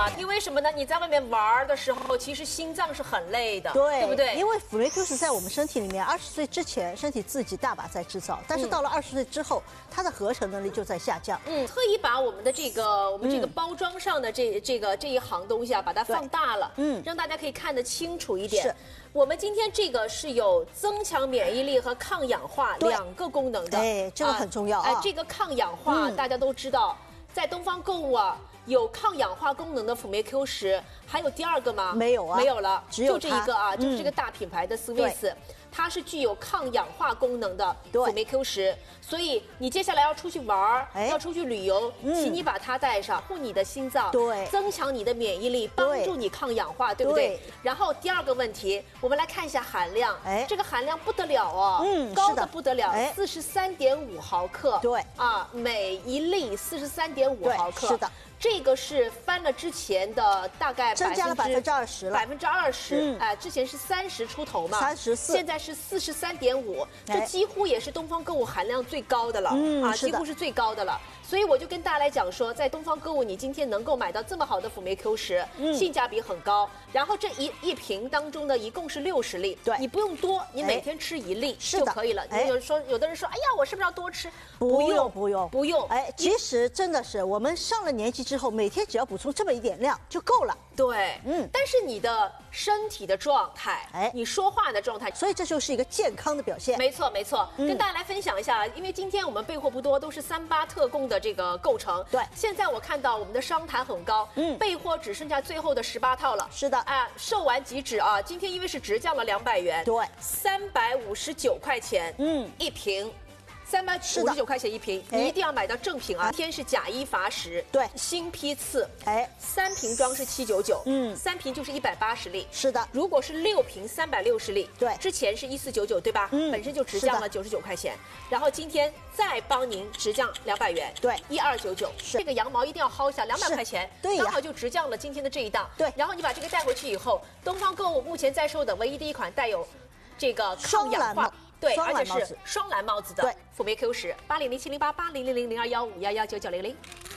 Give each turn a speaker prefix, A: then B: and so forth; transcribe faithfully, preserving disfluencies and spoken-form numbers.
A: 啊，因为什么呢？你在外面玩的时候，其实心脏是很累的，
B: 对，
A: 对不对？
B: 因为辅酶 Q 十在我们身体里面，二十岁之前身体自己大把在制造，但是到了二十岁之后，它的合成能力就在下降。
A: 嗯，特意把我们的这个我们这个包装上的这这个这一行东西啊，把它放大了，嗯，让大家可以看得清楚一点。是。我们今天这个是有增强免疫力和抗氧化两个功能的，
B: 哎，这个很重要啊。
A: 哎，这个抗氧化大家都知道，在东方购物啊。有抗氧化功能的辅酶 Q 十，还有第二个吗？
B: 没有啊，
A: 没有了，
B: 只有
A: 就这一个啊，就是这个大品牌的 Swiss，它是具有抗氧化功能的辅酶 Q 十，所以你接下来要出去玩，要出去旅游，请你把它带上，护你的心脏，
B: 对，
A: 增强你的免疫力，帮助你抗氧化，对不对？然后第二个问题，我们来看一下含量，哎，这个含量不得了哦，嗯，高的不得了，四十三点五毫克，
B: 对，
A: 啊，每一粒四十三点五毫克，
B: 是的。
A: 这个是翻了之前的大概
B: 增加了百分之二十了，
A: 百分之二十，哎，之前是三十出头嘛，
B: 三十四，
A: 现在是四十三点五，这几乎也是东方购物含量最高的了，
B: 嗯，
A: 啊，几乎是最高的了。所以我就跟大家来讲说，在东方购物，你今天能够买到这么好的辅酶 Q 十，嗯，性价比很高。然后这一一瓶当中呢，一共是六十粒，对，你不用多，你每天吃一粒就可以了。你有说有的人说，哎呀，我是不是要多吃？
B: 不用，不用，
A: 不用。
B: 哎，其实真的是我们上了年纪之后，每天只要补充这么一点量就够了。
A: 对，嗯，但是你的身体的状态，哎，你说话的状态，
B: 所以这就是一个健康的表现。
A: 没错，没错。跟大家来分享一下，因为今天我们备货不多，都是三八特供的这个构成。
B: 对，
A: 现在我看到我们的商谈很高，嗯，备货只剩下最后的十八套了。
B: 是的，
A: 啊，售完即止啊！今天因为是直降了两百元，
B: 对，
A: 三百五十九块钱，嗯，一瓶。三百五十九块钱一瓶，你一定要买到正品啊！今天是假一罚十，
B: 对，
A: 新批次，
B: 哎，
A: 三瓶装是七九九，嗯，三瓶就是一百八十粒，
B: 是的。
A: 如果是六瓶三百六十粒，对，之前是一四九九，对吧？嗯，本身就直降了九十九块钱，然后今天再帮您直降两百元，
B: 对，
A: 一二九九，这个羊毛一定要薅一下，两百块钱，
B: 对，
A: 刚好就直降了今天的这一档，
B: 对。
A: 然后你把这个带回去以后，东方购物目前在售的唯一的一款带有这个抗氧化。对，而且是双蓝帽子的辅酶 Q 十，八零零七零八八零零零零二幺五幺幺九九零零。